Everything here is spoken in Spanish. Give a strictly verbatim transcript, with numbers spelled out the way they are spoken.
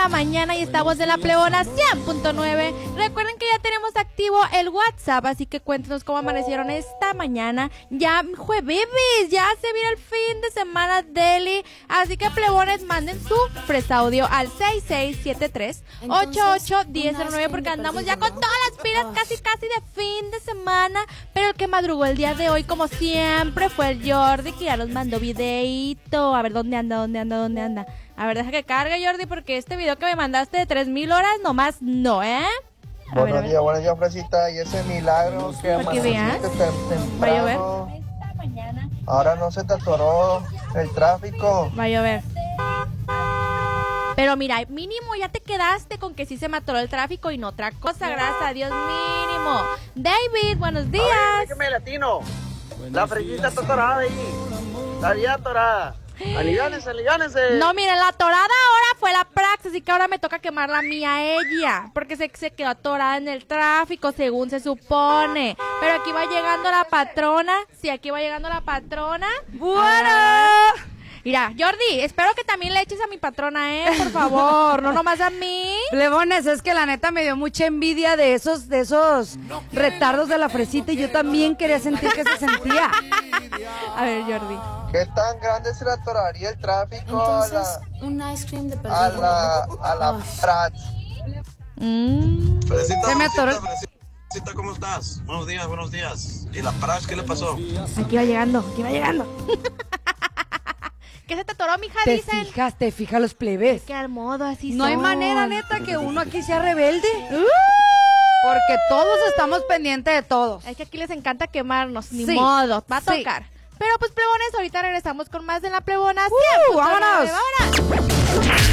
Mañana y estamos en la Plebona cien punto nueve. Recuerden que ya tenemos activo el WhatsApp, así que cuéntenos cómo amanecieron esta mañana. Ya jueves, ya se viene el fin de semana deli, así que plebones, manden su presaudio al seis seis siete tres, ocho ocho uno cero cero nueve porque andamos ya con todas las pilas casi casi de fin de semana. Pero el que madrugó el día de hoy, como siempre, fue el Jordi, que ya nos mandó videíto. A ver, ¿dónde anda? ¿Dónde anda? ¿Dónde anda? A ver, deja que cargue, Jordi, porque este video que me mandaste de tres mil horas nomás no, ¿eh? A buenos ver, días, ver. buenos días, Fresita. Y ese milagro que amaneciste temprano. Va a llover. Ahora no se te atoró el tráfico. Va a llover. Pero mira, mínimo ya te quedaste con que sí se me atoró el tráfico y no otra cosa, gracias a Dios, mínimo. David, buenos días. A ver, déjame latino. La Fresita está atorada ahí. Está bien atorada. Aliviánense, aliviánense. No, mire, la atorada ahora fue la praxis, así que ahora me toca quemar la mía a ella, porque se, se quedó atorada en el tráfico, según se supone. Pero aquí va llegando la patrona. Sí, aquí va llegando la patrona. ¡Bueno! Mira, Jordi, espero que también le eches a mi patrona, ¿eh? Por favor, no nomás a mí. Plebones, es que la neta me dio mucha envidia de esos, de esos retardos de la Fresita y yo también quería sentir que se sentía. A ver, Jordi. ¿Qué tan grande se le atoraría el tráfico a la, un ice cream de a la, a la Prats? Mm. Fresita, Se me atoró. Fresita, Fresita, ¿cómo estás? Buenos días, buenos días. ¿Y la Prats qué le pasó? Aquí va llegando, aquí va llegando. ¿Qué se te atoró, mija? Te Dicen. fijas, te fijas los plebes. Que al modo así No hay son. manera, neta, que uno aquí sea rebelde. Uh. Porque todos estamos pendientes de todos. Es que aquí les encanta quemarnos, ni Sí. modo, va a Sí. tocar. Pero pues, plebones, ahorita regresamos con más de la Plebona. Uh, cien punto nueve. vámonos. Vámonos.